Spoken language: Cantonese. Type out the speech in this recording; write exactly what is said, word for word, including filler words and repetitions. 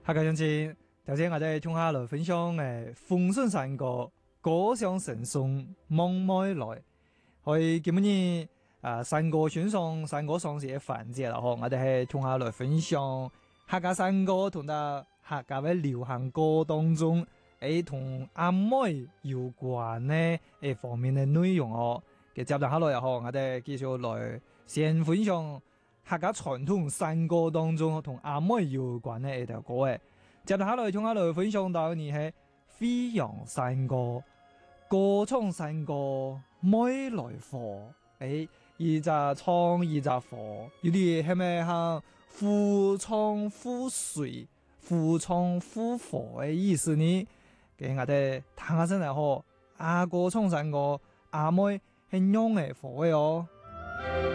下個星期，頭先我哋聽下來分享誒，豐順山歌歌聲神送夢妹來，去今日啊山歌選送山歌上是嘅環節啦，嗬，我哋係聽下來分享客家山歌同到客家嘅流行歌當中，誒同阿妹有關呢誒方面嘅內容哦。嘅接落下來又嗬，我哋繼續來先分享客家傳統山歌當中同阿妹有關嘅一條歌誒。接落下來，從下來分享到你係飛揚山歌、歌唱山歌、妹來火，誒，二隻唱二隻火，有啲係咪係互唱互水、互唱互火嘅意思呢？嘅我哋聽下先嚟好，阿歌唱山歌，阿妹係用嘅火嘅哦。